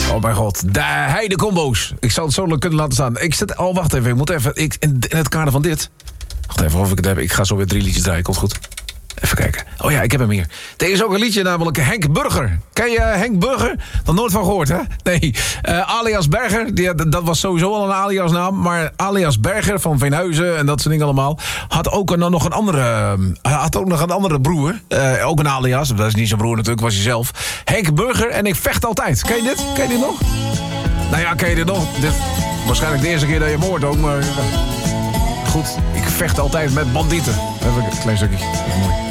Oh mijn god, de heidecombo's. Ik zal het zo kunnen laten staan. Wacht even, ik moet even... In het kader van dit... Wacht even of ik het heb. Ik ga zo weer 3 liedjes draaien, komt goed. Even kijken. Oh ja, ik heb hem hier. Er is ook een liedje, namelijk Henk Burger. Ken je Henk Burger? Nog nooit van gehoord, hè? Nee. Alias Berger, dat was sowieso al een aliasnaam. Maar Alias Berger van Veenhuizen en dat soort dingen allemaal... had ook nog een andere broer. Ook een alias. Dat is niet zijn broer natuurlijk, was hij zelf. Henk Burger en ik vecht altijd. Ken je dit? Ken je dit nog? Nou ja, ken je dit nog? Waarschijnlijk de eerste keer dat je hem hoort ook, maar... Goed, ik vecht altijd met bandieten. Even een klein stukje. Mooi.